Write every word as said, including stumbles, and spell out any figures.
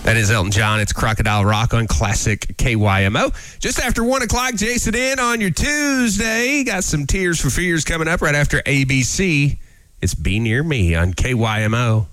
That is Elton John. It's Crocodile Rock on Classic K Y M O. Just after one o'clock, Jason in on your Tuesday. Got some Tears for Fears coming up right after A B C. It's Be Near Me on K Y M O.